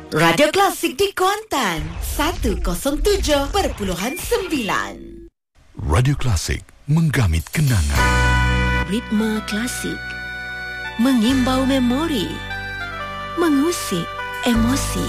Radio Klasik di Kuantan 107.9. Radio Klasik menggamit kenangan. Ritme klasik mengimbau memori, mengusik emosi.